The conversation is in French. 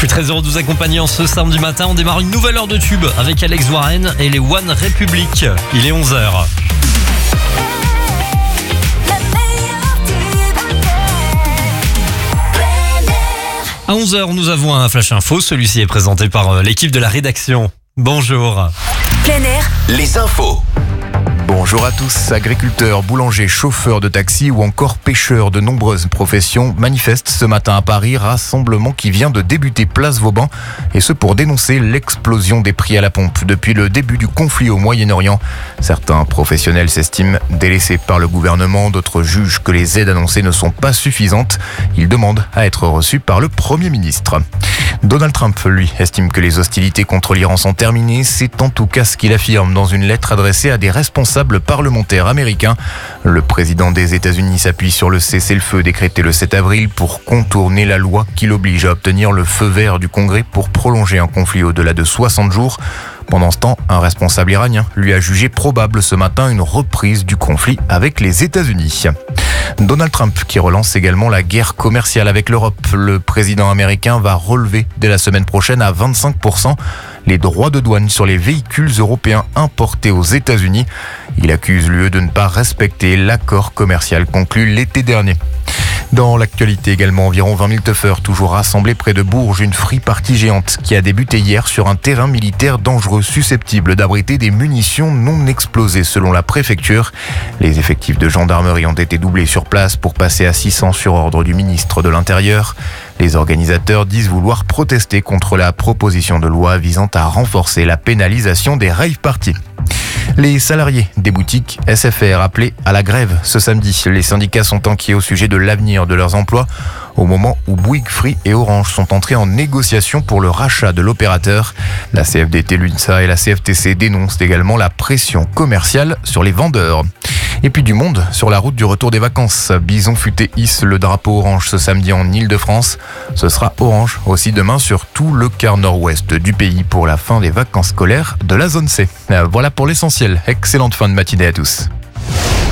suis très heureux de vous accompagner en ce samedi matin. On démarre une nouvelle heure de tube avec Alex Warren et les One Republic. Il est 11h. À 11h, nous avons un flash info. Celui-ci est présenté par l'équipe de la rédaction. Bonjour. Plein air. Les infos. Bonjour à tous, agriculteurs, boulangers, chauffeurs de taxi ou encore pêcheurs, de nombreuses professions manifestent ce matin à Paris, rassemblement qui vient de débuter place Vauban, et ce pour dénoncer l'explosion des prix à la pompe depuis le début du conflit au Moyen-Orient. Certains professionnels s'estiment délaissés par le gouvernement, d'autres jugent que les aides annoncées ne sont pas suffisantes. Ils demandent à être reçus par le Premier ministre. Donald Trump, lui, estime que les hostilités contre l'Iran sont terminées. C'est en tout cas ce qu'il affirme dans une lettre adressée à des responsables parlementaires américains. Le président des États-Unis s'appuie sur le cessez-le-feu décrété le 7 avril pour contourner la loi qui l'oblige à obtenir le feu vert du Congrès pour prolonger un conflit au-delà de 60 jours. Pendant ce temps, un responsable iranien lui a jugé probable ce matin une reprise du conflit avec les États-Unis. Donald Trump qui relance également la guerre commerciale avec l'Europe. Le président américain va relever dès la semaine prochaine à 25% les droits de douane sur les véhicules européens importés aux États-Unis. Il accuse l'UE de ne pas respecter l'accord commercial conclu l'été dernier. Dans l'actualité également, environ 20 000 teufeurs toujours rassemblés près de Bourges, une free party géante qui a débuté hier sur un terrain militaire dangereux susceptible d'abriter des munitions non explosées selon la préfecture. Les effectifs de gendarmerie ont été doublés sur place pour passer à 600 sur ordre du ministre de l'Intérieur. Les organisateurs disent vouloir protester contre la proposition de loi visant à renforcer la pénalisation des rave parties. Les salariés des boutiques SFR appelés à la grève ce samedi. Les syndicats sont inquiets au sujet de l'avenir de leurs emplois au moment où Bouygues, Free et Orange sont entrés en négociation pour le rachat de l'opérateur. La CFDT, l'UNSA et la CFTC dénoncent également la pression commerciale sur les vendeurs. Et puis du monde sur la route du retour des vacances. Bison Futé hisse le drapeau orange ce samedi en Ile-de-France. Ce sera orange aussi demain sur tout le quart nord-ouest du pays pour la fin des vacances scolaires de la zone C. Voilà pour l'essentiel. Excellente fin de matinée à tous.